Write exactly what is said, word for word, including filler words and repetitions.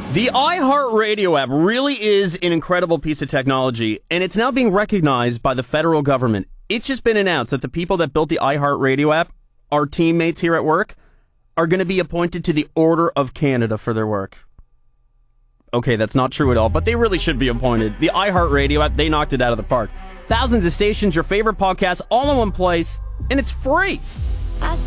The iHeartRadio app really is an incredible piece of technology, and it's now being recognized by the federal government. It's just been announced that the people that built the iHeartRadio app, our teammates here at work, are going to be appointed to the Order of Canada for their work. Okay, that's not true at all, but they really should be appointed. The iHeartRadio app, they knocked it out of the park. Thousands of stations, your favorite podcasts, all in one place, and it's free.